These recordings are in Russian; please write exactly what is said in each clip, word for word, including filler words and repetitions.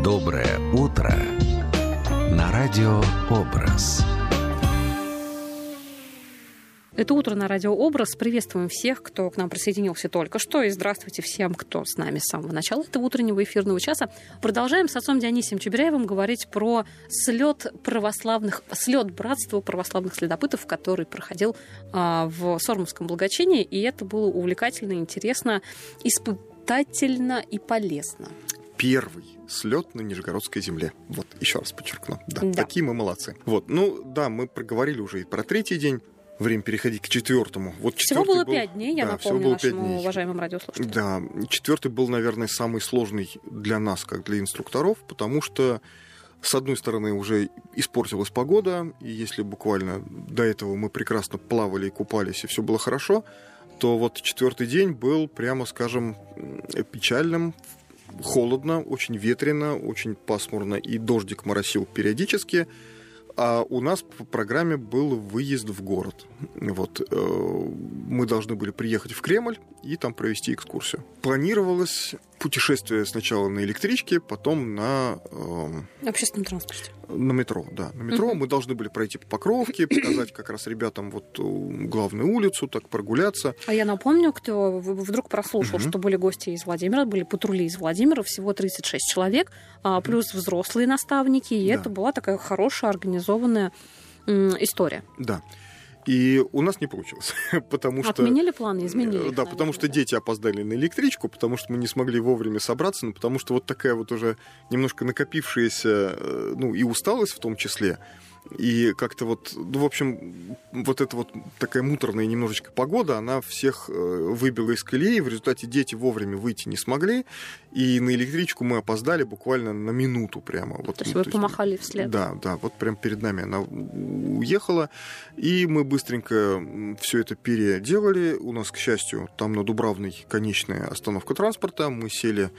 Доброе утро на радио «Образ». Это «Утро на радио «Образ». Приветствуем всех, кто к нам присоединился только что. И здравствуйте всем, кто с нами с самого начала этого утреннего эфирного часа. Продолжаем с отцом Дионисием Чебиряевым говорить про слет православных, слет братства православных следопытов, который проходил а, в Сормовском благочинии. И это было увлекательно, интересно, испытательно и полезно. Первый слет на Нижегородской земле. Вот, еще раз подчеркну. Да, да. Такие мы молодцы. Вот, ну да, мы проговорили уже и про третий день. Время переходить к четвертому. Вот всего было был... пять дней, я да, напомню нашим уважаемым радиослушателям. Да, четвертый был, наверное, самый сложный для нас, как для инструкторов, потому что, с одной стороны, уже испортилась погода, и если буквально до этого мы прекрасно плавали и купались, и все было хорошо, то вот четвертый день был, прямо скажем, печальным, холодно, очень ветрено, очень пасмурно, и дождик моросил периодически. А у нас по программе был выезд в город. Вот, э, мы должны были приехать в Кремль и там провести экскурсию. Планировалось путешествие сначала на электричке, потом на... Э, общественном транспорте. На метро, да. На метро uh-huh. мы должны были пройти по Покровке, показать как раз ребятам вот главную улицу, так прогуляться. А я напомню, кто вдруг прослушал, uh-huh. что были гости из Владимира, были патрули из Владимира, всего тридцать шесть человек, uh-huh. плюс взрослые наставники, и да. это была такая хорошая, организованная м- история. Да. И у нас не получилось, потому что... Отменили планы, изменили их, Да, потому что дети опоздали на электричку, потому что мы не смогли вовремя собраться, ну, потому что вот такая вот уже немножко накопившаяся, ну, и усталость в том числе, и как-то вот, ну, в общем, вот эта вот такая муторная немножечко погода, она всех выбила из колеи, в результате дети вовремя выйти не смогли, и на электричку мы опоздали буквально на минуту прямо. Вот, то есть ну, вы то помахали есть, вслед? Да, да, вот прям перед нами она уехала, и мы быстренько все это переделали. У нас, к счастью, там на Дубравной конечная остановка транспорта, мы сели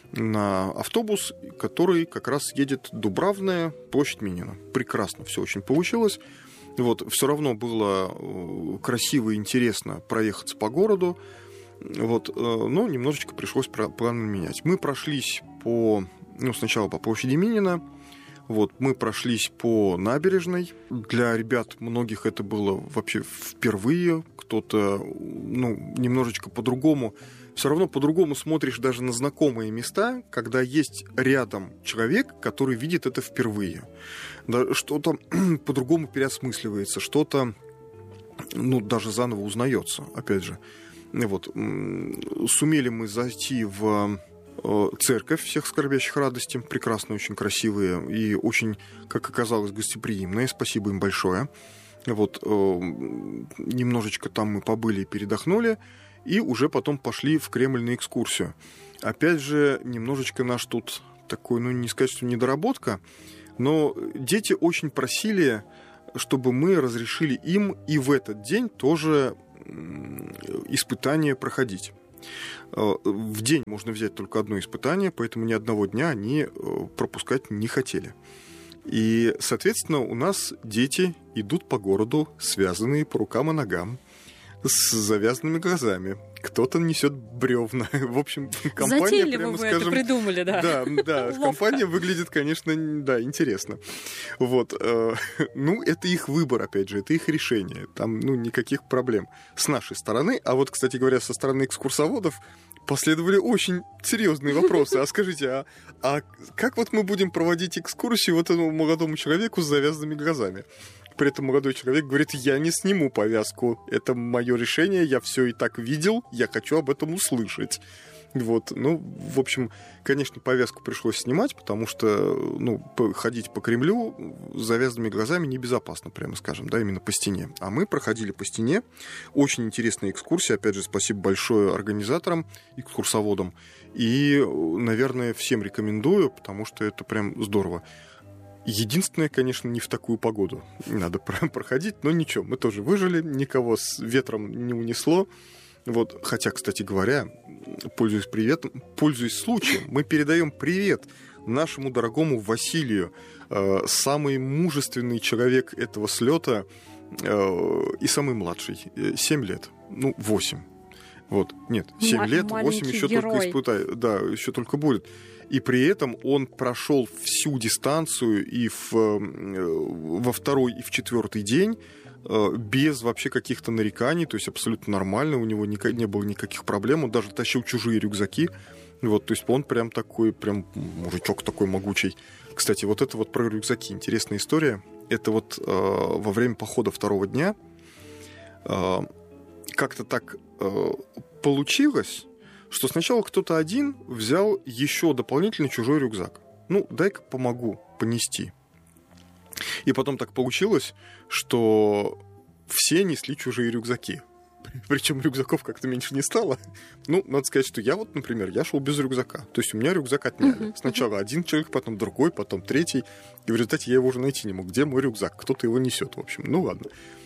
на автобус, который как раз едет Дубравная, площадь Минина. Прекрасно все очень получилось. Вот, все равно было красиво и интересно проехаться по городу. Вот, но немножечко пришлось план менять. Мы прошлись по, ну, сначала по площади Минина. Вот, мы прошлись по набережной. Для ребят многих это было вообще впервые. Кто-то, ну, немножечко по-другому. Все равно по-другому смотришь даже на знакомые места, когда есть рядом человек, который видит это впервые. Да, что-то по-другому переосмысливается, что-то, ну, даже заново узнается, опять же. Вот. Сумели мы зайти в церковь всех скорбящих радости, прекрасные, очень красивые и очень, как оказалось, гостеприимные. Спасибо им большое. Вот. Немножечко там мы побыли и передохнули. И уже потом пошли в Кремль на экскурсию. Опять же, немножечко наш тут такой, ну, не сказать, что недоработка, но дети очень просили, чтобы мы разрешили им и в этот день тоже испытания проходить. В день можно взять только одно испытание, поэтому ни одного дня они пропускать не хотели. И, соответственно, у нас дети идут по городу, связанные по рукам и ногам, с завязанными глазами. Кто-то несет бревна. В общем, компания, затейливо прямо вы скажем... это придумали, да. Да, да, компания выглядит, конечно, да, интересно. Вот. Ну, это их выбор, опять же, это их решение. Там, ну, никаких проблем с нашей стороны. А вот, кстати говоря, со стороны экскурсоводов последовали очень серьезные вопросы. А скажите, а, а как вот мы будем проводить экскурсию вот этому молодому человеку с завязанными глазами? При этом молодой человек говорит: я не сниму повязку, это мое решение, я все и так видел, я хочу об этом услышать. Вот, ну, в общем, конечно, повязку пришлось снимать, потому что, ну, ходить по Кремлю с завязанными глазами небезопасно, прямо скажем, да, именно по стене. А мы проходили по стене, очень интересная экскурсия, опять же, спасибо большое организаторам, экскурсоводам, и, наверное, всем рекомендую, потому что это прям здорово. Единственное, конечно, не в такую погоду надо проходить, но ничего, мы тоже выжили, никого с ветром не унесло. Вот, хотя, кстати говоря, пользуясь приветом, пользуясь случаем, мы передаем привет нашему дорогому Василию, э, самый мужественный человек этого слета э, и самый младший, семь лет, ну, восемь. Вот, нет, семь лет, восемь еще герой. только испытает, да, еще только будет. и при этом он прошел всю дистанцию и в, во второй, и в четвертый день без вообще каких-то нареканий, то есть абсолютно нормально, у него не, не было никаких проблем, он даже тащил чужие рюкзаки, вот, то есть он прям такой, прям мужичок такой могучий. Кстати, вот это вот про рюкзаки, интересная история, это вот э, во время похода второго дня э, как-то так э, получилось, что сначала кто-то один взял еще дополнительный чужой рюкзак. Ну, дай-ка помогу понести. И потом так получилось, что все несли чужие рюкзаки. Причем рюкзаков как-то меньше не стало. Ну, надо сказать, что я вот, например, я шел без рюкзака. То есть у меня рюкзак отняли. Uh-huh, Сначала uh-huh. один человек, потом другой, потом третий. И в результате я его уже найти не мог. Где мой рюкзак? Кто-то его несет, в общем. Ну, ладно.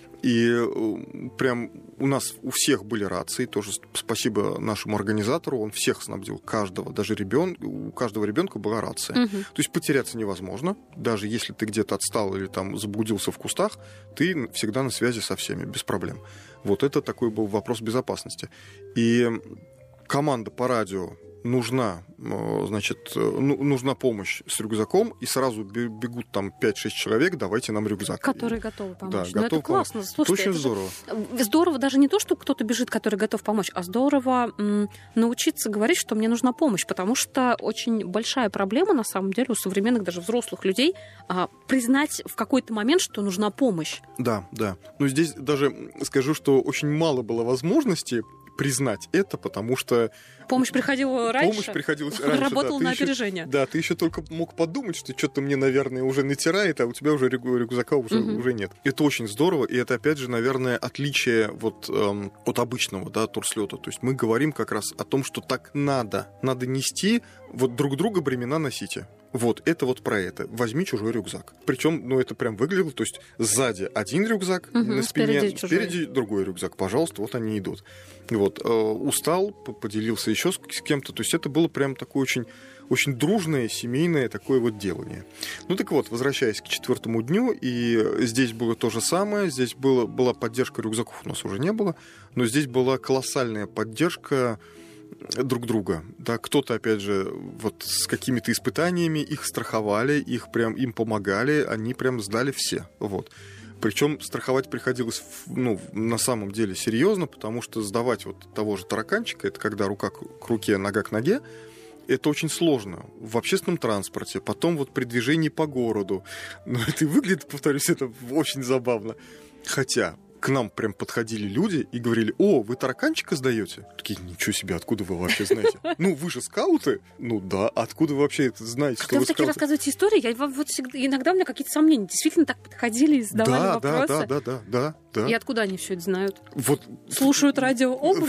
И прям у нас у всех были рации, тоже спасибо нашему организатору, он всех снабдил, каждого, даже ребен... у каждого ребенка была рация. Угу. То есть потеряться невозможно, даже если ты где-то отстал или там заблудился в кустах, ты всегда на связи со всеми, без проблем. Вот это такой был вопрос безопасности. И команда по радио нужна, значит, ну, нужна помощь с рюкзаком, и сразу бегут там пять-шесть человек, давайте нам рюкзак. Которые готовы помочь. Да, Но готовы это классно. помочь. Слушайте, это очень это здорово. Здорово даже не то, что кто-то бежит, который готов помочь, а здорово м, научиться говорить, что мне нужна помощь, потому что очень большая проблема, на самом деле, у современных даже взрослых людей а, признать в какой-то момент, что нужна помощь. Да, да. Но здесь даже скажу, что очень мало было возможности признать это, потому что... Помощь приходила раньше? Помощь приходила раньше, Работала да. на Ты опережение. Еще, да, ты еще только мог подумать, что что-то мне, наверное, уже натирает, а у тебя уже рюкзака уже, угу. уже нет. Это очень здорово, и это, опять же, наверное, отличие вот, эм, от обычного, да, турслета. То есть мы говорим как раз о том, что так надо. Надо нести, вот друг друга бремена носите. Вот, это вот про это. Возьми чужой рюкзак. Причем, ну, это прям выглядело, то есть сзади один рюкзак угу, на спине, спереди, спереди другой рюкзак. Пожалуйста, вот они идут. Вот, э, устал, поделился еще с кем-то. То есть это было прям такое очень, очень дружное, семейное такое вот делание. Ну так вот, возвращаясь к четвертому дню, и здесь было то же самое. Здесь было, была поддержка рюкзаков, у нас уже не было, но здесь была колоссальная поддержка друг друга. Да, кто-то, опять же, вот с какими-то испытаниями их страховали, их прям им помогали, они прям сдали все. Вот. Причем страховать приходилось, ну, на самом деле серьезно, потому что сдавать вот того же тараканчика, это когда рука к руке, нога к ноге, это очень сложно в общественном транспорте, потом вот при движении по городу. Но это и выглядит, повторюсь, это очень забавно. Хотя к нам прям подходили люди и говорили: о, вы тараканчика сдаете? Такие: ничего себе, откуда вы вообще знаете? Ну, вы же скауты? Ну да, откуда вы вообще это знаете, что Когда вы вы такие скауты? рассказываете истории, я вот всегда, иногда у меня какие-то сомнения. Действительно так подходили и задавали да, вопросы? Да, да, да, да, да. И откуда они все это знают? Вот. Слушают радио «Образ»?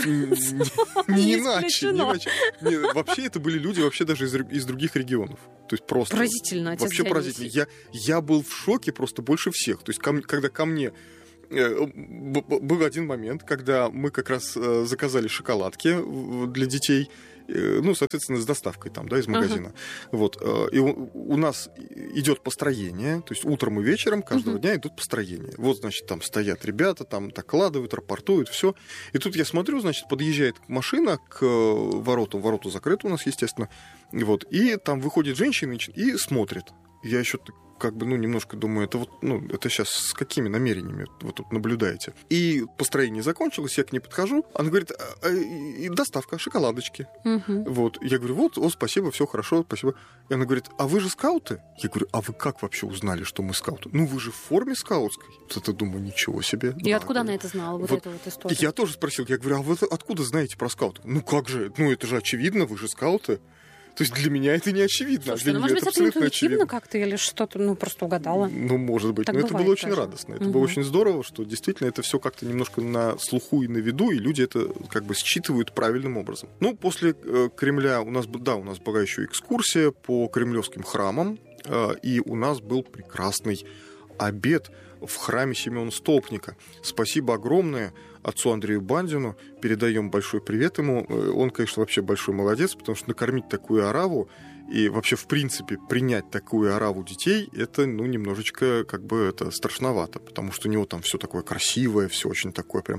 Не иначе, не иначе. Вообще это были люди вообще даже из других регионов. То есть просто... Поразительно, отец Вообще поразительно. Я был в шоке просто больше всех. То есть когда ко мне... Был один момент, когда мы как раз заказали шоколадки для детей, ну, соответственно, с доставкой там, да, из магазина. Uh-huh. Вот. И у, у нас идет построение, то есть утром и вечером каждого uh-huh. дня идут построения. Вот, значит, там стоят ребята, там докладывают, рапортуют, все. И тут я смотрю, значит, подъезжает машина к воротам, ворота закрыты у нас, естественно, вот, и там выходит женщина и смотрит. Я еще как бы, ну, немножко думаю, это вот, ну, это сейчас с какими намерениями вы тут наблюдаете? И построение закончилось, я к ней подхожу, она говорит: а, а, доставка, шоколадочки. Uh-huh. Вот, я говорю: вот, о, спасибо, все хорошо, спасибо. И она говорит: а вы же скауты? Я говорю: а вы как вообще узнали, что мы скауты? Ну, вы же в форме скаутской. Вот это, думаю, ничего себе. И да, откуда да. она это знала, вот, вот эту вот историю? Я тоже спросил, я говорю: а вы откуда знаете про скаутов? Ну, как же, ну, это же очевидно, вы же скауты. То есть для меня это не очевидно. Слушайте, ну, может быть, это интуитивно как-то или что-то, ну, просто угадала? Ну, может быть. Так но это было очень даже. радостно. Это угу. было очень здорово, что действительно это все как-то немножко на слуху и на виду, и люди это как бы считывают правильным образом. Ну, после э, Кремля у нас, да, у нас была еще экскурсия по кремлевским храмам, э, и у нас был прекрасный обед в храме Симеона Столпника. Спасибо огромное отцу Андрею Бандину. Передаем большой привет ему. Он, конечно, вообще большой молодец, потому что накормить такую ораву и вообще, в принципе, принять такую ораву детей, это, ну, немножечко как бы это страшновато, потому что у него там все такое красивое, все очень такое прям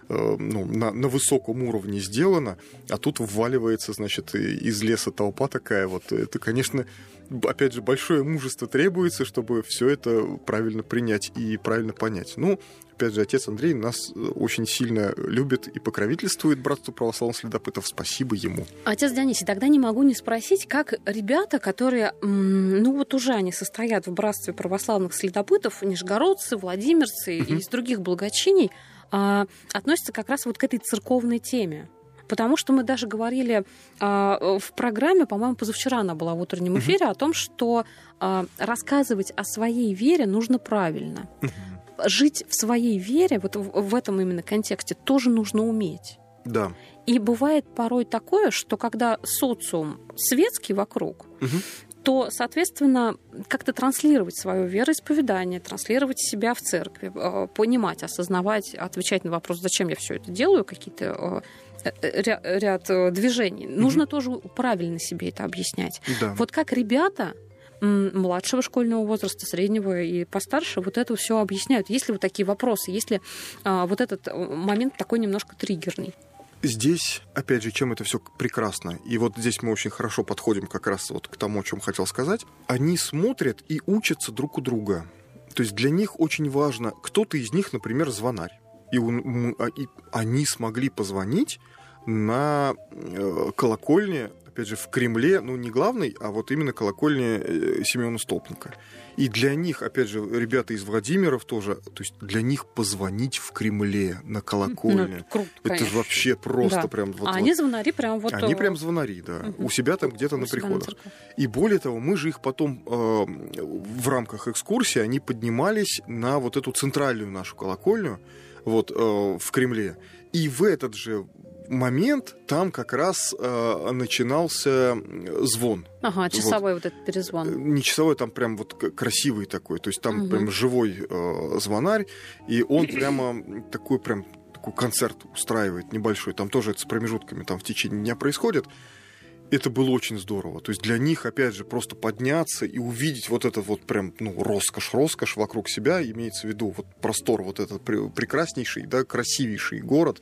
ну, на, на высоком уровне сделано, а тут вваливается, значит, из леса толпа такая вот. Это, конечно, опять же, большое мужество требуется, чтобы все это правильно принять и правильно понять. Ну, опять же, отец Андрей нас очень сильно любит и покровительствует братству православных следопытов. Спасибо ему. Отец Дионисий, тогда не могу не спросить, как ребята, которые, ну вот уже они состоят в братстве православных следопытов, нижегородцы, владимирцы и из других благочиний, относятся как раз вот к этой церковной теме. Потому что мы даже говорили в программе, по-моему, позавчера она была в утреннем эфире, о том, что рассказывать о своей вере нужно правильно. Жить в своей вере, вот в этом именно контексте, тоже нужно уметь. Да. И бывает порой такое, что когда социум светский вокруг, угу. то, соответственно, как-то транслировать свое вероисповедание, транслировать себя в церкви, понимать, осознавать, отвечать на вопрос, зачем я все это делаю, какие-то ряд движений. Угу. Нужно тоже правильно себе это объяснять. Да. Вот как ребята младшего школьного возраста, среднего и постарше вот это все объясняют. Есть ли вот такие вопросы? Есть ли а, вот этот момент такой немножко триггерный? Здесь, опять же, чем это все прекрасно, и вот здесь мы очень хорошо подходим как раз вот к тому, о чем хотел сказать, они смотрят и учатся друг у друга. То есть для них очень важно, кто-то из них, например, звонарь, и, он, и они смогли позвонить на э, колокольне, опять же, в Кремле, ну, не главной, а вот именно колокольня Симеона Столпника. И для них, опять же, ребята из Владимиров тоже, то есть для них позвонить в Кремле на колокольне, ну, круто, это же вообще просто да. прям... Вот, а вот. Они звонари прям вот... Они прям звонари, да, угу. у себя там где-то у на приходах. На и более того, мы же их потом э, в рамках экскурсии, они поднимались на вот эту центральную нашу колокольню вот, э, в Кремле. И в этот же момент там как раз э, начинался звон. Ага, часовой вот, вот этот перезвон. Не часовой, там прям вот красивый такой. То есть там угу. прям живой э, звонарь, и он прямо такой прям такой концерт устраивает небольшой. Там тоже это с промежутками там в течение дня происходит. Это было очень здорово. То есть для них, опять же, просто подняться и увидеть вот этот вот прям, ну, роскошь-роскошь вокруг себя, имеется в виду вот простор вот этот прекраснейший, да, красивейший город,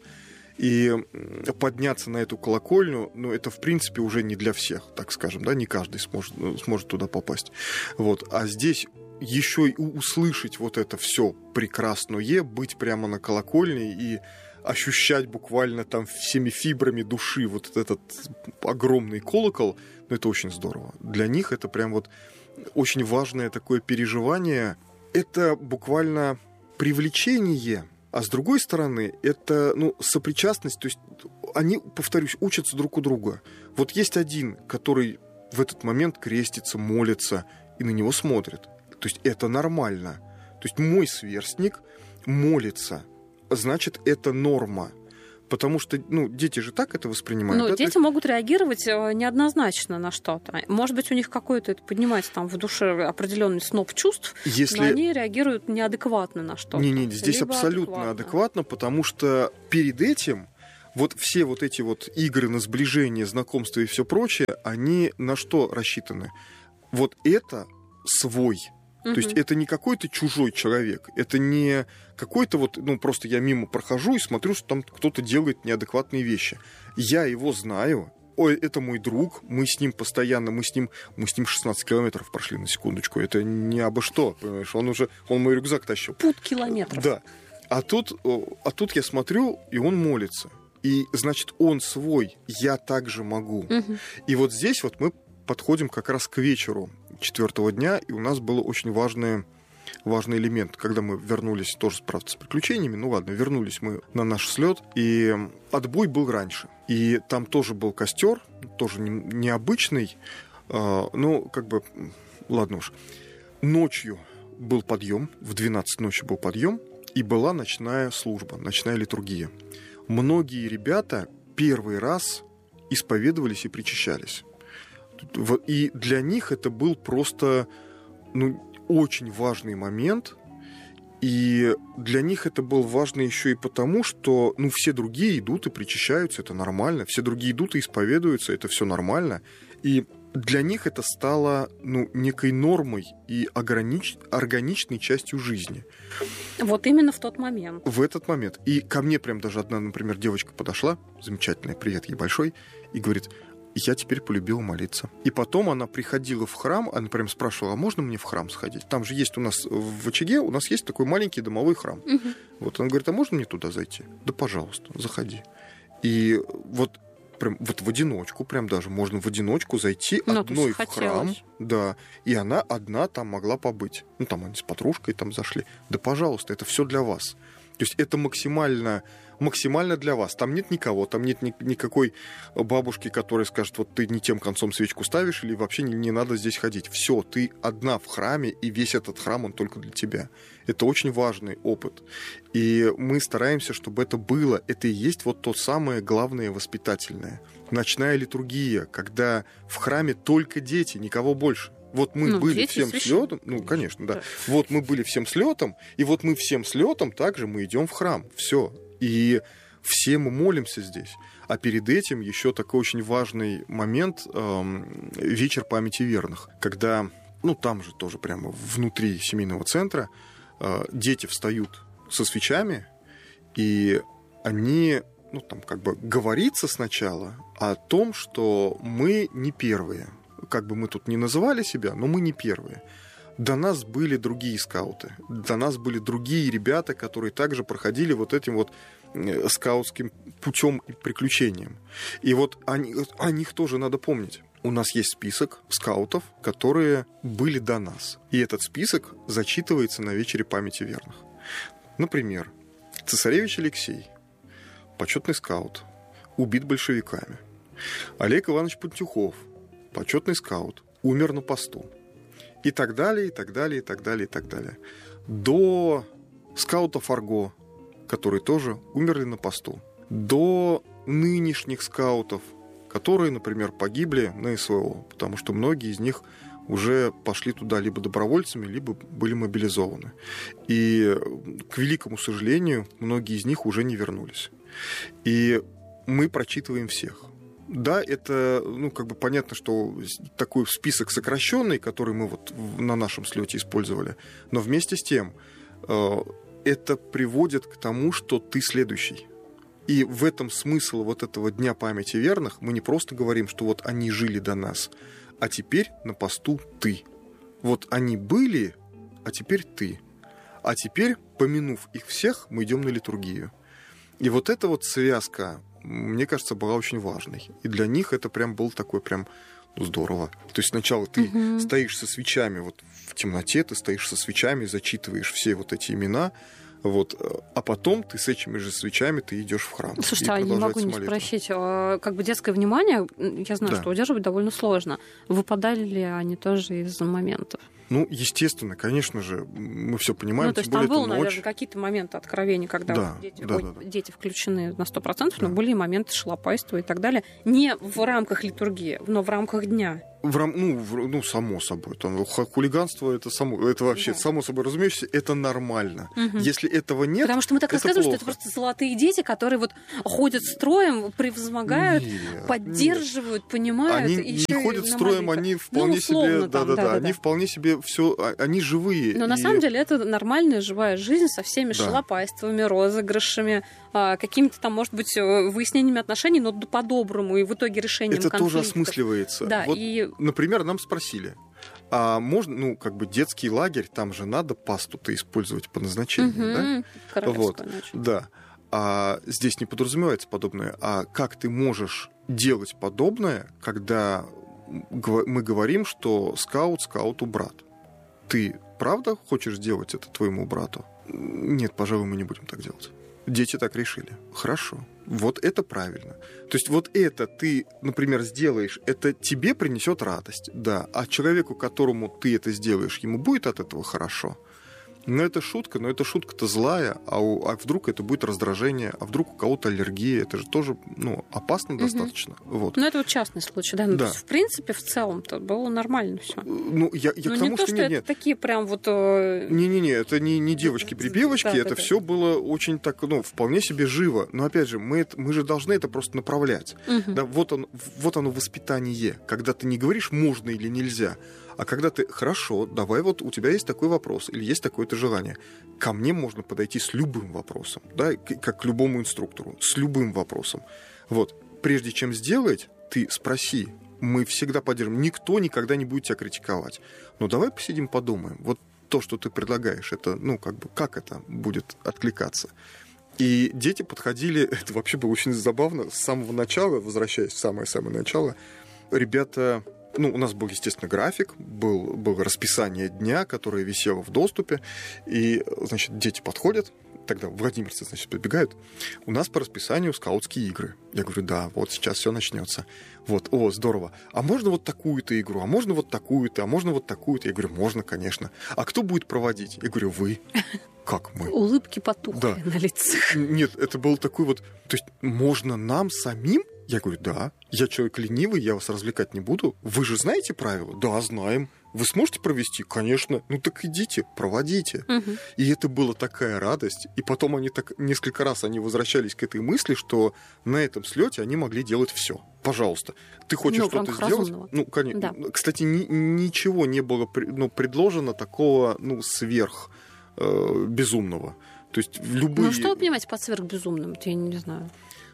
и подняться на эту колокольню, ну, это, в принципе, уже не для всех, так скажем, да, не каждый сможет, сможет туда попасть. Вот. А здесь еще и услышать вот это все прекрасное, быть прямо на колокольне и ощущать буквально там всеми фибрами души вот этот огромный колокол, ну, это очень здорово. Для них это прям вот очень важное такое переживание. Это буквально привлечение. А с другой стороны, это, ну, сопричастность, то есть они, повторюсь, учатся друг у друга. Вот есть один, который в этот момент крестится, молится, и на него смотрит. То есть это нормально. То есть мой сверстник молится, значит, это норма. Потому что, ну, дети же так это воспринимают. Ну, да? дети есть... могут реагировать неоднозначно на что-то. Может быть, у них какой-то, это поднимается там в душе определенный сноп чувств, Если... но они реагируют неадекватно на что-то. Не-не, здесь Либо абсолютно адекватно. адекватно, потому что перед этим вот все вот эти вот игры на сближение, знакомство и все прочее, они на что рассчитаны? Вот это свой. То есть это не какой-то чужой человек, это не какой-то вот, ну, просто я мимо прохожу и смотрю, что там кто-то делает неадекватные вещи. Я его знаю, ой, это мой друг, мы с ним постоянно, мы с ним, мы с ним шестнадцать километров прошли, на секундочку, это не абы что, понимаешь, он уже, он мой рюкзак тащил. Путь километров. Да, а тут, а тут я смотрю, и он молится, и, значит, он свой, я также могу. Угу. И вот здесь вот мы подходим как раз к вечеру четвертого дня, и у нас был очень важный, важный элемент. Когда мы вернулись, тоже, правда, с приключениями, ну ладно, вернулись мы на наш слет, и отбой был раньше. И там тоже был костер, тоже не, необычный, э, ну, как бы, ладно уж. Ночью был подъем, в двенадцать ночи был подъем, и была ночная служба, ночная литургия. Многие ребята первый раз исповедовались и причащались. И для них это был просто, ну, очень важный момент. И для них это был важно еще и потому, что, ну, все другие идут и причащаются, это нормально. Все другие идут и исповедуются, это все нормально. И для них это стало, ну, некой нормой и огранич... органичной частью жизни. Вот именно в тот момент. В этот момент. И ко мне прям даже одна, например, девочка подошла, замечательная, привет ей большой, и говорит: я теперь полюбила молиться. И потом она приходила в храм, она прям спрашивала: а можно мне в храм сходить? Там же есть у нас в очаге, у нас есть такой маленький домовой храм. Угу. Вот она говорит: а можно мне туда зайти? Да, пожалуйста, заходи. И вот прям вот в одиночку, прям даже можно в одиночку зайти ну, одной в храм. Да, и она одна там могла побыть. Ну, там они с подружкой там зашли. Да, пожалуйста, это все для вас. То есть это максимально, максимально для вас. Там нет никого, там нет ни, никакой бабушки, которая скажет: вот ты не тем концом свечку ставишь, или вообще не, не надо здесь ходить. Все, ты одна в храме, и весь этот храм, он только для тебя. Это очень важный опыт. И мы стараемся, чтобы это было. Это и есть вот то самое главное воспитательное. Ночная литургия, когда в храме только дети, никого больше. Вот мы ну, были всем слетом, ну, конечно, да. да. Вот мы были всем слетом, и вот мы всем слетом также мы идем в храм. Все. И все мы молимся здесь. А перед этим еще такой очень важный момент эм, вечер памяти верных, когда, ну, там же тоже прямо внутри семейного центра э, дети встают со свечами, и они, ну, там как бы говорится сначала о том, что мы не первые. Как бы мы тут ни называли себя, но мы не первые. До нас были другие скауты, до нас были другие ребята, которые также проходили вот этим вот скаутским путем и приключением. И вот о, о них тоже надо помнить. У нас есть список скаутов, которые были до нас. И этот список зачитывается на вечере памяти верных. Например, цесаревич Алексей, почетный скаут, убит большевиками. Олег Иванович Пантюхов, почетный скаут, умер на посту. И так далее, и так далее, и так далее, и так далее. До скаута Фарго, которые тоже умерли на посту. До нынешних скаутов, которые, например, погибли на СВО, потому что многие из них уже пошли туда либо добровольцами, либо были мобилизованы. И, к великому сожалению, многие из них уже не вернулись. И мы прочитываем всех. Да, это, ну, как бы понятно, что такой список сокращенный, который мы вот на нашем слете использовали, но вместе с тем э, это приводит к тому, что ты следующий. И в этом смысл вот этого Дня памяти верных. Мы не просто говорим, что вот они жили до нас, а теперь на посту ты. Вот они были, а теперь ты. А теперь, помянув их всех, мы идем на литургию. И вот эта вот связка, мне кажется, была очень важной. И для них это прям был такой прям, ну, здорово. То есть сначала ты угу. стоишь со свечами, вот в темноте ты стоишь со свечами, зачитываешь все вот эти имена, вот, а потом ты с этими же свечами ты идешь в храм. Слушайте, а я не могу не спросить, как бы детское внимание, я знаю, да. что удерживать довольно сложно. Выпадали ли они тоже из моментов? Ну, естественно, конечно же, мы все понимаем. Ну, то есть там было, наверное, какие-то моменты откровения, когда да, вот дети, да, ой, да, да. дети включены на сто процентов, да. но были и моменты шалопайства и так далее. Не в рамках литургии, но в рамках дня. В рам... ну, в... ну, само собой. Там, хулиганство, это, само... это вообще, да. само собой разумеющееся, это нормально. Угу. Если этого нет, потому что мы так это рассказываем, плохо. что это просто золотые дети, которые вот ходят строем, превозмогают, нет, поддерживают, нет. понимают. Они и не ходят строем, они вполне ну, себе... Да, да, да, они вполне себе все... Они живые. Но и... на самом деле это нормальная живая жизнь со всеми да. шалопайствами, розыгрышами, какими-то там, может быть, выяснениями отношений, но по-доброму и в итоге решением это конфликтов. тоже осмысливается. Да, вот, и... Например, нам спросили, а можно, ну, как бы детский лагерь, там же надо пасту-то использовать по назначению, угу, да? Королевскую вот, ночь. Да. А здесь не подразумевается подобное. А как ты можешь делать подобное, когда мы говорим, что скаут скауту брат? Ты правда хочешь сделать это твоему брату? Нет, пожалуй, мы не будем так делать. Дети так решили. Хорошо. Вот это правильно. То есть вот это ты, например, сделаешь, это тебе принесет радость, да. А человеку, которому ты это сделаешь, ему будет от этого хорошо. Но это шутка, но эта шутка-то злая, а, у, а вдруг это будет раздражение, а вдруг у кого-то аллергия, это же тоже, ну, опасно угу. достаточно. Вот. Ну, это вот частный случай, да? Ну, да. То есть, в принципе, в целом-то было нормально все. Ну, я, я ну, к тому, не то, что, что нет, это нет. такие прям вот... Не-не-не, это не, не девочки-припевочки, да, это да, все да. было очень так, ну, вполне себе живо. Но, опять же, мы, это, мы же должны это просто направлять. Угу. Да, вот, он, вот оно воспитание, когда ты не говоришь «можно» или «нельзя», а когда ты, хорошо, давай вот у тебя есть такой вопрос или есть такое-то желание. Ко мне можно подойти с любым вопросом, да, как к любому инструктору, с любым вопросом. Вот. Прежде чем сделать, ты спроси. Мы всегда поддержим. Никто никогда не будет тебя критиковать. Но давай посидим, подумаем. Вот то, что ты предлагаешь, это, ну, как бы, как это будет откликаться? И дети подходили, это вообще было очень забавно, с самого начала, возвращаясь в самое-самое начало, ребята... Ну, у нас был, естественно, график, был, было расписание дня, которое висело в доступе, и, значит, дети подходят, тогда владимирцы, значит, подбегают. У нас по расписанию скаутские игры. Я говорю, да, вот сейчас все начнется. Вот, о, здорово. А можно вот такую-то игру, а можно вот такую-то, а можно вот такую-то? Я говорю, можно, конечно. А кто будет проводить? Я говорю, вы. Как мы? Улыбки потухли да. на лицах. Нет, это был такой вот... То есть можно нам самим? Я говорю, да. Я человек ленивый, я вас развлекать не буду. Вы же знаете правила? Да, знаем. Вы сможете провести? Конечно. Ну так идите, проводите. Угу. И это была такая радость. И потом они так несколько раз они возвращались к этой мысли, что на этом слете они могли делать все. Пожалуйста. Ты хочешь ну, что-то сделать? Разумного. Ну, конечно. Да. Кстати, ни, ничего не было ну, предложено такого ну, сверх э, безумного. То есть любые... Ну что вы понимаете под сверхбезумным? Я не знаю.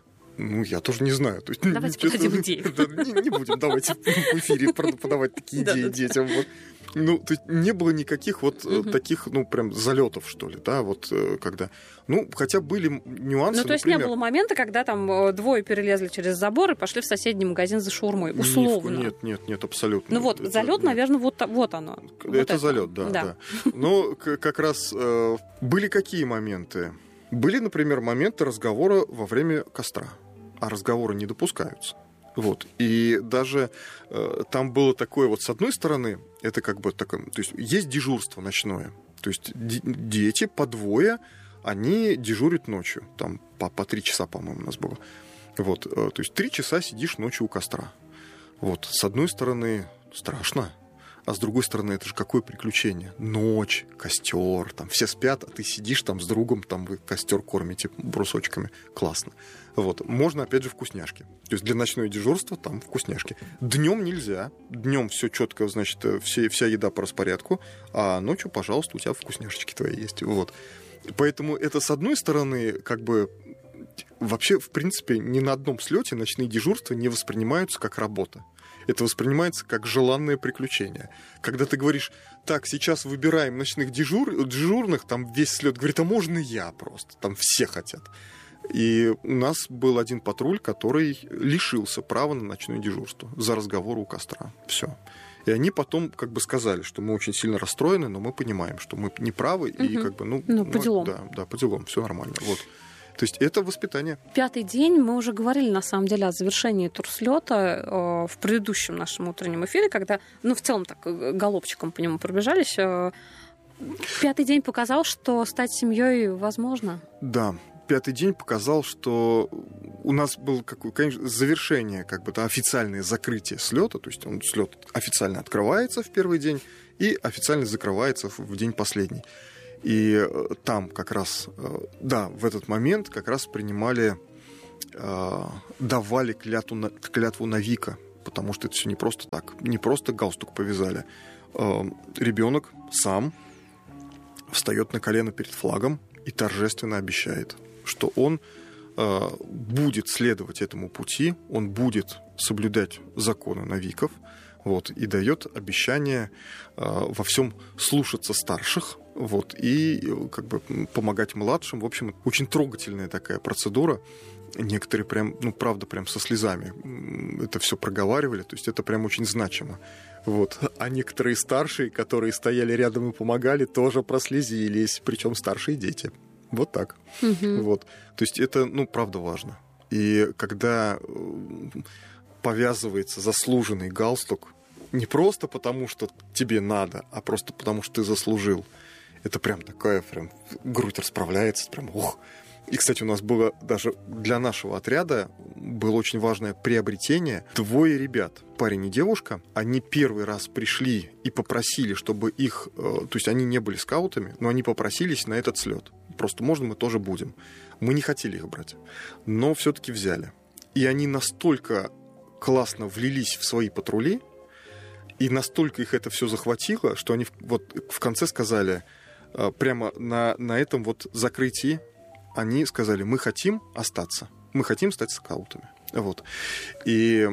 Ну, я тоже не знаю. То есть, давайте честно, подадим идеи. Да, не, не будем, давайте в эфире подавать такие идеи детям. Вот. Ну, то есть не было никаких вот угу. таких, ну, прям залетов, что ли, да, вот когда... Ну, хотя были нюансы, Ну, то есть например... не было момента, когда там двое перелезли через забор и пошли в соседний магазин за шаурмой, условно. Нет, нет, нет, абсолютно. Ну вот, это, залет, нет. наверное, вот, вот оно. Это вот это. залет, да, да. да. Но как раз э, были какие моменты? Были, например, моменты разговора во время костра, а разговоры не допускаются. Вот. И даже э, там было такое вот, с одной стороны, это как бы такое, то есть есть дежурство ночное, то есть д- дети по двое, они дежурят ночью, там по, по три часа, по-моему, у нас было. Вот. Э, то есть три часа сидишь ночью у костра. Вот. С одной стороны, страшно. А с другой стороны, это же какое приключение. Ночь, костер, там все спят, а ты сидишь там с другом, там вы костер кормите брусочками. Классно. Вот. Можно, опять же, вкусняшки. То есть для ночного дежурства там вкусняшки. Днем нельзя. Днем все четко, значит, все, вся еда по распорядку, а ночью, пожалуйста, у тебя вкусняшечки твои есть. Вот. Поэтому это, с одной стороны, как бы вообще, в принципе, ни на одном слете ночные дежурства не воспринимаются как работа. Это воспринимается как желанное приключение. Когда ты говоришь, так, сейчас выбираем ночных дежур, дежурных, там весь слет говорит, а можно я просто? Там все хотят. И у нас был один патруль, который лишился права на ночное дежурство за разговор у костра. Все. И они потом как бы сказали, что мы очень сильно расстроены, но мы понимаем, что мы не правы, угу. и как бы, ну... Ну, по делам. Да, да, по делам, все нормально. Вот. То есть это воспитание. Пятый день, мы уже говорили, на самом деле, о завершении турслета э, в предыдущем нашем утреннем эфире, когда, ну, в целом так, голубчиком по нему пробежались. Э, пятый день показал, что стать семьей возможно. Да, пятый день показал, что у нас было, конечно, завершение, как бы, да, официальное закрытие слета, то есть он слет официально открывается в первый день и официально закрывается в день последний. И там как раз, да, в этот момент как раз принимали, давали клятву на, клятву на Вика, потому что это все не просто так, не просто галстук повязали. Ребенок сам встает на колено перед флагом и торжественно обещает, что он будет следовать этому пути, он будет соблюдать законы навиков, вот, и дает обещание во всем слушаться старших, вот, и как бы помогать младшим. В общем, очень трогательная такая процедура. Некоторые прям, ну, правда, прям со слезами это все проговаривали. То есть это прям очень значимо. Вот. А некоторые старшие, которые стояли рядом и помогали, тоже прослезились. Причем старшие дети. Вот так. Угу. Вот. То есть это, ну, правда важно. И когда повязывается заслуженный галстук, не просто потому, что тебе надо, а просто потому, что ты заслужил. Это прям такая, прям грудь расправляется, прям ух. И, кстати, у нас было даже для нашего отряда было очень важное приобретение. Двое ребят, парень и девушка, они первый раз пришли и попросили, чтобы их... То есть они не были скаутами, но они попросились на этот слет. Просто можно, мы тоже будем. Мы не хотели их брать, но все-таки взяли. И они настолько классно влились в свои патрули, и настолько их это все захватило, что они вот в конце сказали, прямо на, на этом вот закрытии, они сказали, мы хотим остаться, мы хотим стать скаутами. Вот. И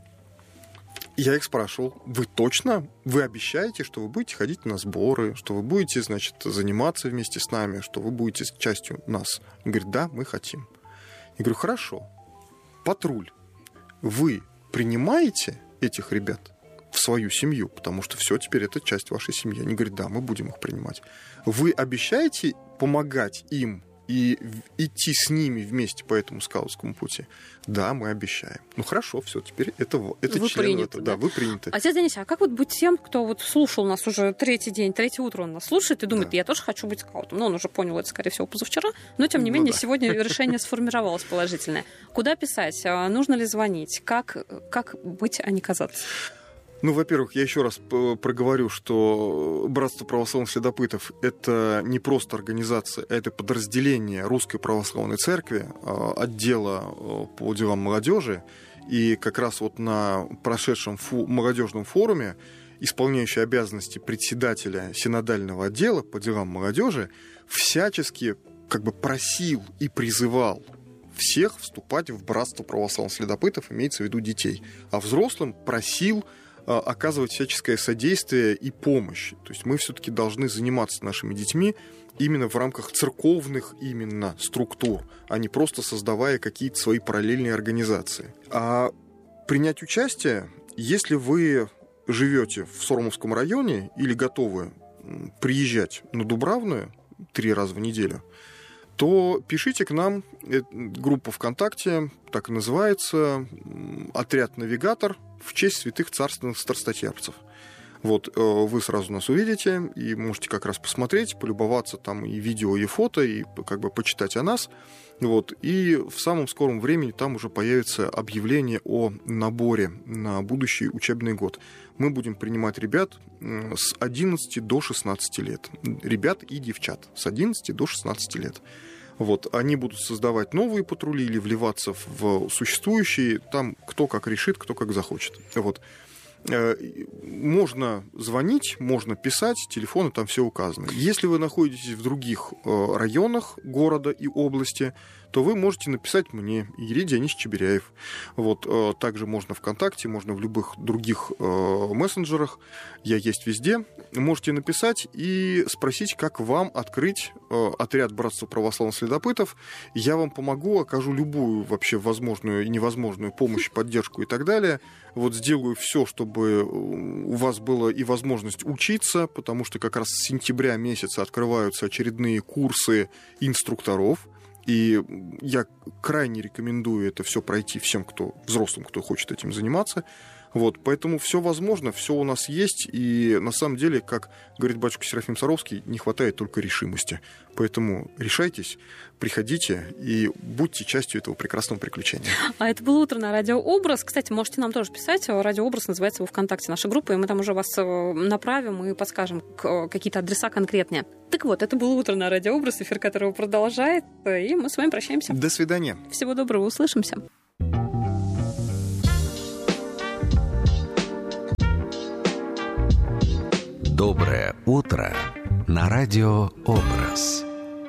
я их спрашивал, вы точно, вы обещаете, что вы будете ходить на сборы, что вы будете, значит, заниматься вместе с нами, что вы будете частью нас? Он говорит, да, мы хотим. Я говорю, хорошо, патруль, вы принимаете этих ребят в свою семью, потому что все, теперь это часть вашей семьи. Они говорят, да, мы будем их принимать. Вы обещаете помогать им и идти с ними вместе по этому скаутскому пути? Да, мы обещаем. Ну хорошо, все, теперь это, это вы член приняты, этого. да? Да, вы приняты. А дядя Денис, а как вот быть тем, кто вот слушал нас уже третий день, третье утро он нас слушает и думает, да, я тоже хочу быть скаутом. Ну, он уже понял это, скорее всего, позавчера, но тем не ну, менее да. Сегодня решение сформировалось положительное. Куда писать? Нужно ли звонить? Как, как быть, а не казаться? Ну, во-первых, я еще раз проговорю, что Братство православных следопытов — это не просто организация, это подразделение Русской православной церкви, отдела по делам молодежи. И как раз вот на прошедшем фу- молодежном форуме исполняющий обязанности председателя синодального отдела по делам молодежи всячески как бы просил и призывал всех вступать в Братство православных следопытов, имеется в виду детей. А взрослым просил оказывать всяческое содействие и помощь. То есть мы все-таки должны заниматься нашими детьми именно в рамках церковных именно структур, а не просто создавая какие-то свои параллельные организации. А принять участие, если вы живете в Сормовском районе или готовы приезжать на Дубравную три раза в неделю, то пишите к нам, группа ВКонтакте, так и называется, «Отряд Навигатор» в честь святых царственных страстотерпцев. Вот, вы сразу нас увидите и можете как раз посмотреть, полюбоваться там и видео, и фото, и как бы почитать о нас. Вот, и в самом скором времени там уже появится объявление о наборе на будущий учебный год. Мы будем принимать ребят с одиннадцати до шестнадцати лет. Ребят и девчат с одиннадцати до шестнадцати лет. Вот, они будут создавать новые патрули или вливаться в существующие, там кто как решит, кто как захочет. Вот. Можно звонить, можно писать, телефоны там все указаны. Если вы находитесь в других районах города и области, то вы можете написать мне, Юрий Дионисович Чеберяев. Вот, также можно ВКонтакте, можно в любых других мессенджерах. Я есть везде. Можете написать и спросить, как вам открыть отряд Братства православных следопытов. Я вам помогу, окажу любую вообще возможную и невозможную помощь, поддержку и так далее. Вот сделаю все, чтобы у вас была и возможность учиться, потому что как раз с сентября месяца открываются очередные курсы инструкторов. И я крайне рекомендую это все пройти всем, кто взрослым, кто хочет этим заниматься. Вот, поэтому все возможно, все у нас есть. И на самом деле, как говорит батюшка Серафим Саровский, не хватает только решимости. Поэтому решайтесь, приходите и будьте частью этого прекрасного приключения. А это было утро на Радио Образ. Кстати, можете нам тоже писать. Радио Образ называется во ВКонтакте наша группа, и мы там уже вас направим и подскажем какие-то адреса конкретнее. Так вот, это было утро на Радио Образ, эфир которого продолжает, и мы с вами прощаемся. До свидания. Всего доброго, услышимся. Доброе утро на Радио Образ.